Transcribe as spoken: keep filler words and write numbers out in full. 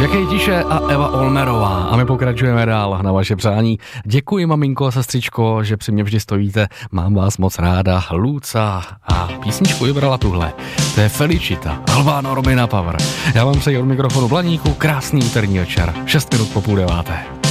Jaký tiše a Eva Olmerová. A my pokračujeme dál na vaše přání. Děkuji, maminko a sestřičko, že při mě vždy stojíte. Mám vás moc ráda. Lůca. A písničku vybrala tuhle. To je Felicita. Albano Romina Power. Já vám přeji od mikrofonu Blaníku krásný úterní večer. šest minut po půl deváté.